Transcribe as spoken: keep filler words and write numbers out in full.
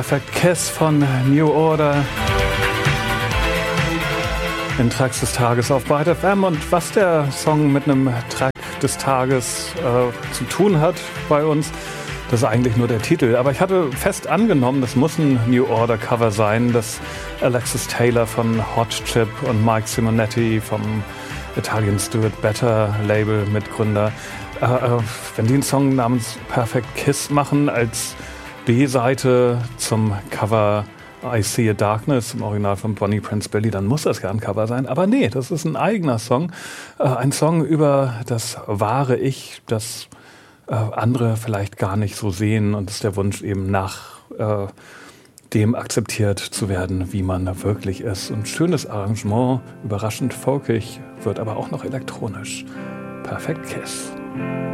Perfect Kiss von New Order. In Tracks des Tages auf Byte F M. Und was der Song mit einem Track des Tages äh, zu tun hat bei uns, das ist eigentlich nur der Titel. Aber ich hatte fest angenommen, das muss ein New Order Cover sein, das Alexis Taylor von Hot Chip und Mike Simonetti vom Italians Do It Better Label Mitgründer, äh, äh, wenn die einen Song namens Perfect Kiss machen als B-Seite zum Cover I See a Darkness im Original von Bonnie Prince Billy, dann muss das ja ein Cover sein. Aber nee, das ist ein eigener Song. Äh, ein Song über das wahre Ich, das äh, andere vielleicht gar nicht so sehen. Und das ist der Wunsch eben nach äh, dem akzeptiert zu werden, wie man wirklich ist. Und schönes Arrangement, überraschend folkig, wird aber auch noch elektronisch. Perfect Kiss.